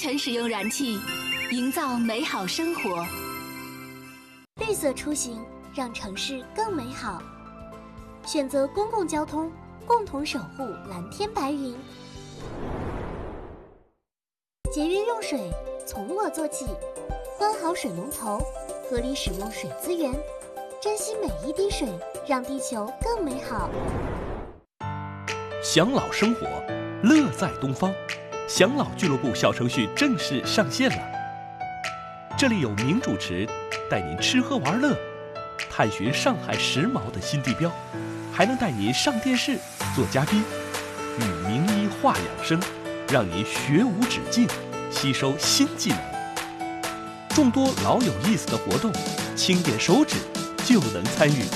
全使用燃气，营造美好生活。 绿色出行，让城市更美好。选择公共交通，共同守护蓝天白云。节约用水，从我做起。关好水龙头，合理使用水资源，珍惜每一滴水，让地球更美好。 享老生活，乐在东方。享老俱乐部小程序正式上线了。这里有名主持带您吃喝玩乐，探寻上海时髦的新地标，还能带您上电视做嘉宾，与名医话养生，让您学无止境，吸收新技能。众多老有意思的活动，轻点手指就能参与，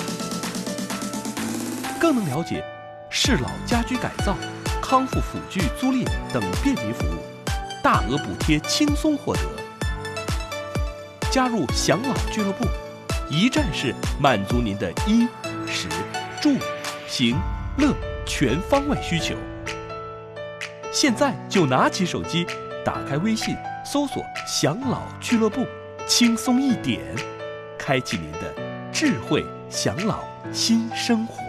更能了解适老家居改造、康复辅具租赁等便民服务，大额补贴轻松获得。加入享老俱乐部，一站式满足您的衣、食、住、行、乐全方位需求。现在就拿起手机，打开微信，搜索享老俱乐部，轻松一点，开启您的智慧享老新生活。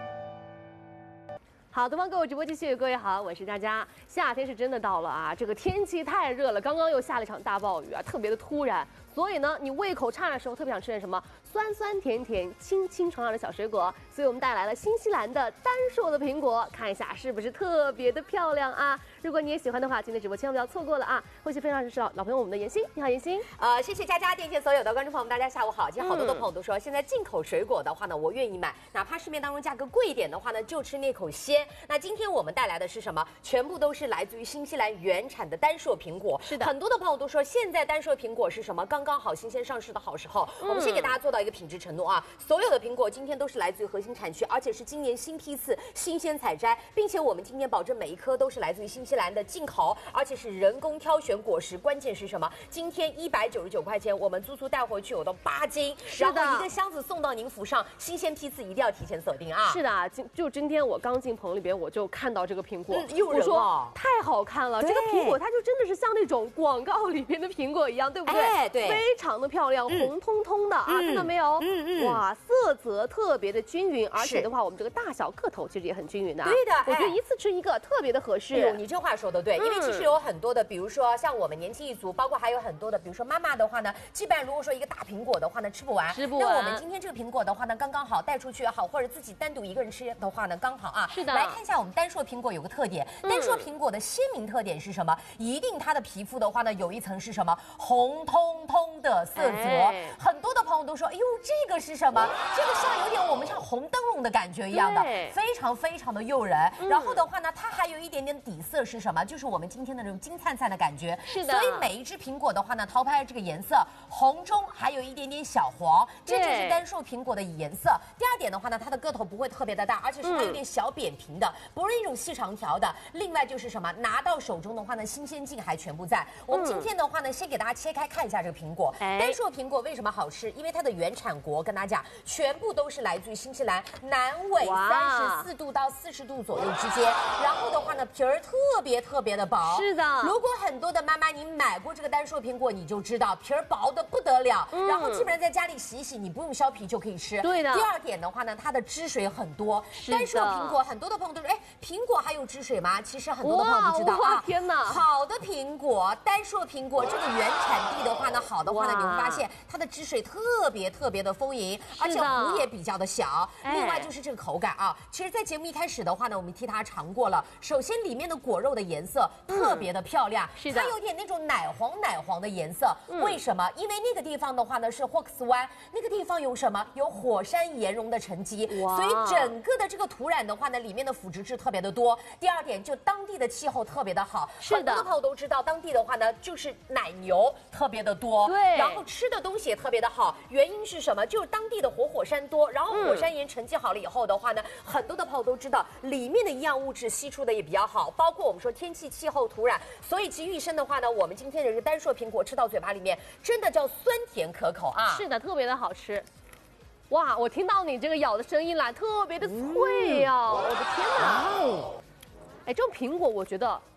好，东方购物直播继续，各位好，我是佳佳。夏天是真的到了啊，这个天气太热了，刚刚又下了一场大暴雨啊，特别的突然。所以呢，你胃口差的时候特别想吃点什么酸酸甜甜、清清爽爽的小水果，所以我们带来了新西兰的丹硕的苹果，看一下是不是特别的漂亮啊？如果你也喜欢的话，今天直播千万不要错过了啊！会是非常支持老朋友我们的妍希，你好妍希。 谢谢佳佳，电线所有的观众朋友们，大家下午好。今天好多的朋友都说，现在进口水果的话呢，我愿意买，哪怕市面当中价格贵一点的话呢，就吃那口鲜。那今天我们带来的是什么？全部都是来自于新西兰原产的丹硕苹果。 是的， 很多的朋友都说，现在丹硕苹果是什么？刚刚好新鲜上市的好时候。我们先给大家做到一个品质承诺啊，所有的苹果今天都是来自于核心产区，而且是今年新批次新鲜采摘，并且我们今天保证每一颗都是来自于新西兰的进口，而且是人工挑选果实。关键是什么？今天199块钱，我们足足带回去有到8斤，然后一个箱子送到您府上，新鲜批次一定要提前锁定啊！ 是的，就今天我刚进棚里边，我就看到这个苹果， 诱人哦， 太好看了。这个苹果它就真的是像那种广告里边的苹果一样，对不对？ 哎，对， 非常的漂亮，红彤彤的啊，看到没有？哇，色泽特别的均匀，而且的话，我们这个大小个头其实也很均匀的。 对的， 我觉得一次吃一个特别的合适。 哎呦，你这话说的对，因为其实有很多的，比如说像我们年轻一族，包括还有很多的，比如说妈妈的话呢，基本上如果说一个大苹果的话呢，吃不完。那我们今天这个苹果的话呢，刚刚好带出去也好，或者自己单独一个人吃的话呢，刚好啊。 是的。 来看一下我们丹硕苹果有个特点，丹硕苹果的鲜明特点是什么？一定它的皮肤的话呢，有一层是什么？红彤彤的色泽。很多的朋友都说，哎呦，这个是什么？这个像有点我们像红灯笼的感觉一样的，非常非常的诱人。然后的话呢，它还有一点点底色是什么？就是我们今天的这种金灿灿的感觉。 是的。 所以每一只苹果的话呢，淘拍这个颜色红中还有一点点小黄，这就是丹硕苹果的颜色。第二点的话呢，它的个头不会特别的大，而且是它有点小扁平的，不是一种细长条的。另外就是什么？拿到手中的话呢，新鲜劲还全部在。我们今天的话呢，先给大家切开看一下这个苹果。丹硕苹果为什么好吃？因为它的原产国跟大家讲，全部都是来自于新西兰南纬34度到40度左右之间。然后的话呢，皮儿特别的薄。 是的。 如果很多的妈妈你买过这个丹硕苹果，你就知道皮儿薄的不得了。然后基本上在家里洗一洗，你不用削皮就可以吃。 对的。 第二点的话呢，它的汁水很多。丹硕苹果很多的朋友都说，哎，苹果还有汁水吗？其实很多的朋友不知道啊。 天哪！ 好的苹果，丹硕苹果这个原产地的话呢，好的话呢，你会发现它的汁水特别的丰盈，而且核也比较的小。另外就是这个口感啊，其实，在节目一开始的话呢，我们替它尝过了。首先里面的果肉的颜色特别的漂亮， 是的， 它有点那种奶黄的颜色。为什么？因为那个地方的话呢是霍克斯湾，那个地方有什么？有火山岩溶的沉积，所以整个的这个土壤的话呢，里面的腐殖质特别的多。第二点，就当地的气候特别的好，很多的朋友都知道，当地的话呢就是奶牛特别的多， 对， 然后吃的东西也特别的好。原因是什么？就是当地的活火山多，然后火山岩沉积好了以后的话呢，很多的朋友都知道里面的营养物质吸出的也比较好，包括我们说天气、气候、土壤，所以集于一身的话呢，我们今天的这个丹硕苹果吃到嘴巴里面，真的叫酸甜可口啊！ 是的，特别的好吃。哇，我听到你这个咬的声音了，特别的脆呀！我的天哪！哎，这种苹果我觉得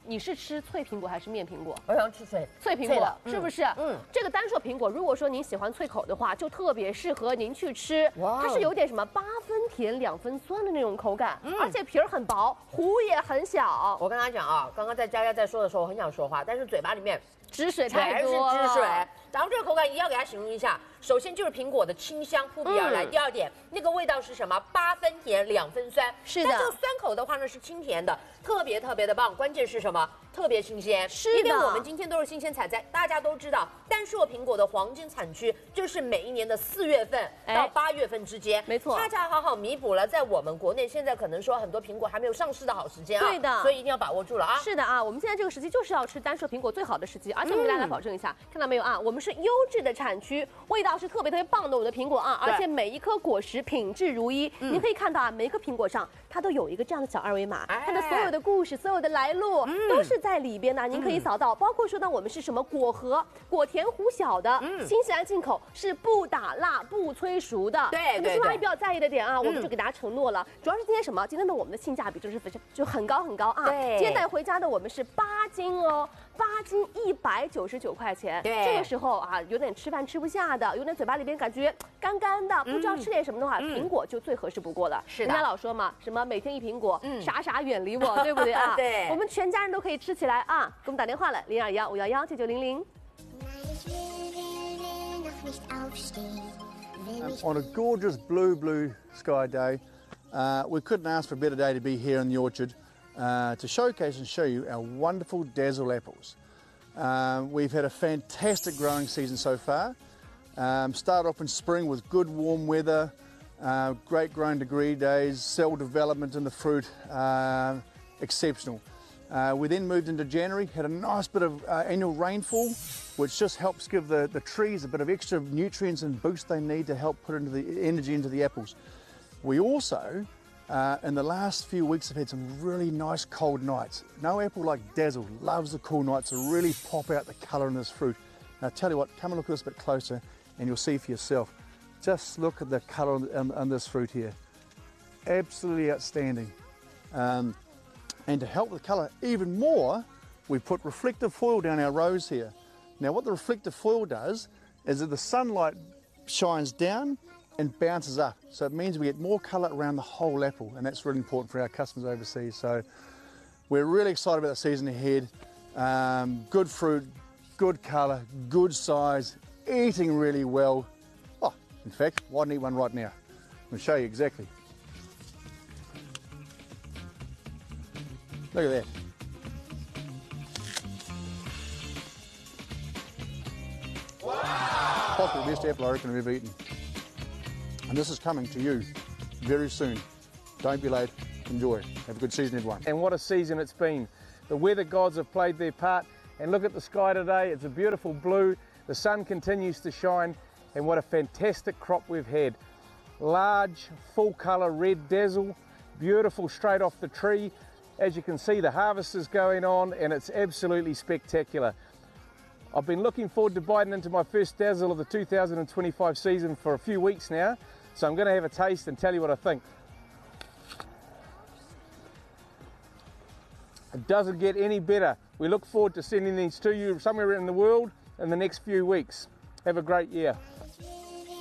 你是吃脆苹果还是面苹果？ 我想吃脆苹果的是不是？这个丹硕苹果，如果说您喜欢脆口的话，就特别适合您去吃。它是有点什么8分甜2分酸的那种口感，而且皮儿很薄，核也很小。 我跟大家讲啊，刚刚在佳佳在说的时候，我很想说话，但是嘴巴里面汁水太多， 全是汁水。然后这个口感一定要给它形容一下，首先就是苹果的清香扑鼻而来，第二点那个味道是什么？8分甜2分酸， 是的。 但这个酸口的话呢是清甜的，特别的棒。关键是什么？特别新鲜。 是的， 因为我们今天都是新鲜采摘，大家都知道，丹硕苹果的黄金产区就是每一年的4月份到8月份之间， 没错， 恰好弥补了在我们国内现在可能说很多苹果还没有上市的好时间啊。 对的， 所以一定要把握住了啊。 是的啊，我们现在这个时期就是要吃丹硕苹果最好的时机，而且我们给大家来保证一下，看到没有啊？我们是优质的产区，味道是特别棒的我们的苹果啊，而且每一颗果实品质如一。你可以看到啊，每一颗苹果上它都有一个这样的小2维码，它的所有的故事、所有的来路都是在里边的，您可以扫到。包括说到我们是什么果核、果甜糊小的，新西兰进口，是不打蜡、不催熟的。 对， 很多阿姨比较在意的点啊，我们就给大家承诺了，主要是今天什么？今天的我们的性价比就很高啊。 对， 今天带回家的我们是8斤哦。8斤199块钱， 对， 这个时候啊，有点吃饭吃不下的，有点嘴巴里边感觉干干的，不知道吃点什么的话，苹果就最合适不过了。 是的， 人家老说嘛，什么每天1苹果，傻远离我，对不对啊？ 对， 我们全家人都可以吃起来啊！给我们打电话了，0215119900。 On a gorgeous blue sky day, we couldn't ask for a better day to be here in the orchard. To showcase and show you our wonderful Dazzle apples. We've had a fantastic growing season so far. Started off in spring with good warm weather, great growing degree days, cell development in the fruit, exceptional. We then moved into January, had a nice bit of annual rainfall, which just helps give the trees a bit of extra nutrients and boost they need to help put into the energy into the apples. We also in the last few weeks have had some really nice cold nights. No apple like Dazzle loves the cool nights to really pop out the colour in this fruit. Now I tell you what, come and look at this a bit closer and you'll see for yourself. Just look at the colour on this fruit here. Absolutely outstanding. And to help the colour even more, we put reflective foil down our rows here. Now what the reflective foil does is that the sunlight shines down and bounces up, so it means we get more colour around the whole apple, and that's really important for our customers overseas. So we're really excited about the season ahead. Good fruit, good colour, good size, eating really well. Oh, in fact, why don't eat one right now? I'll show you exactly. Look at that. Wow! Possibly the best apple I reckon I've ever eaten. And this is coming to you very soon. Don't be late. Enjoy. Have a good season, everyone. And what a season it's been. The weather gods have played their part. And look at the sky today. It's a beautiful blue. The sun continues to shine. And what a fantastic crop we've had. Large, full colour red Dazzle. Beautiful straight off the tree. As you can see, the harvest is going on and it's absolutely spectacular. I've been looking forward to biting into my first Dazzle of the 2025 season for a few weeks now. So I'm going to have a taste and tell you what I think. It doesn't get any better. We look forward to sending these to you somewhere in the world in the next few weeks. Have a great year.